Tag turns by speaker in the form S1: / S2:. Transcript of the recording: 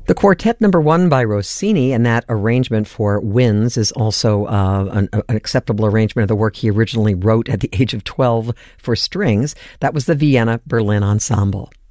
S1: The Quartet Number 1 by Rossini, and that arrangement for winds is also an acceptable arrangement of the work he originally wrote at the age of 12 for strings. That was the Vienna Berlin Ensemble.